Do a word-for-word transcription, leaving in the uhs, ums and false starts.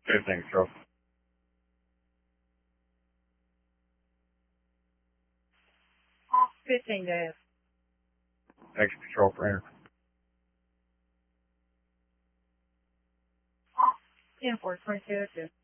fifteen control. fifteen dash. Extra control printer. ten four, twenty-two,